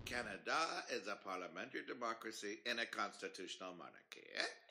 Canada is a parliamentary democracy in a constitutional monarchy.